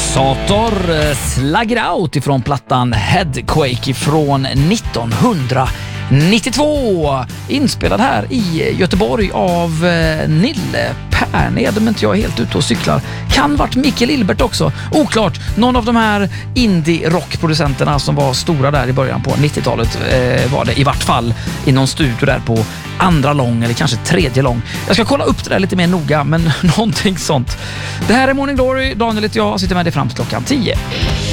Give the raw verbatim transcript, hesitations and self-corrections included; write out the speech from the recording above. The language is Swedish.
Sator Slagger Out ifrån plattan Headquake från nittonhundranittiotvå. Inspelad här i Göteborg av Nille Perned, om inte jag är helt ute och cyklar. Kan varit Micke Lillbert också. Oklart. Någon av de här indie-rockproducenterna som var stora där i början på nittiotalet eh, var det i vart fall i någon studio där på andra lång eller kanske tredje lång. Jag ska kolla upp det där lite mer noga, men någonting sånt. Det här är Morning Glory. Daniel heter jag, sitter med dig fram till klockan tio.